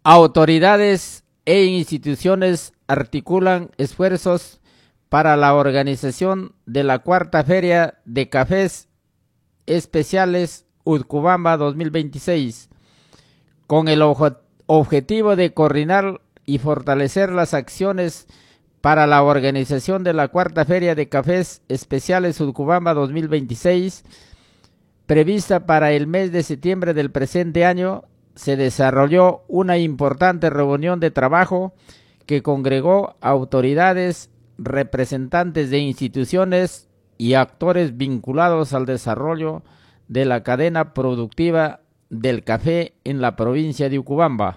Autoridades e instituciones articulan esfuerzos para la organización de la cuarta Feria de Cafés Especiales Utcubamba 2026, con el objetivo de coordinar y fortalecer las acciones para la organización de la cuarta Feria de Cafés Especiales Utcubamba 2026, prevista para el mes de septiembre del presente año. Se desarrolló una importante reunión de trabajo que congregó autoridades, representantes de instituciones y actores vinculados al desarrollo de la cadena productiva del café en la provincia de Utcubamba.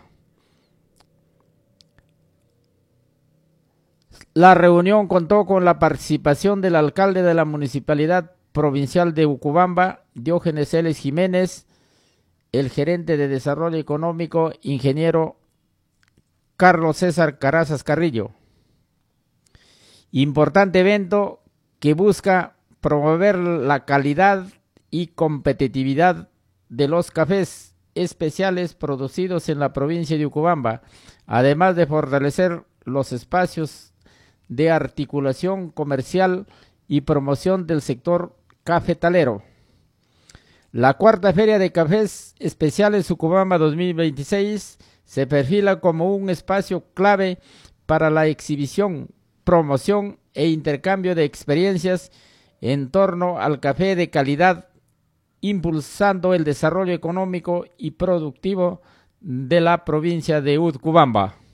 La reunión contó con la participación del alcalde de la Municipalidad Provincial de Utcubamba, Diógenes Celes Jiménez, el gerente de Desarrollo Económico, ingeniero Carlos César Carazas Carrillo. Importante evento que busca promover la calidad y competitividad de los cafés especiales producidos en la provincia de Utcubamba, además de fortalecer los espacios de articulación comercial y promoción del sector cafetalero. La cuarta Feria de Cafés Especiales Utcubamba 2026 se perfila como un espacio clave para la exhibición, promoción e intercambio de experiencias en torno al café de calidad, impulsando el desarrollo económico y productivo de la provincia de Utcubamba.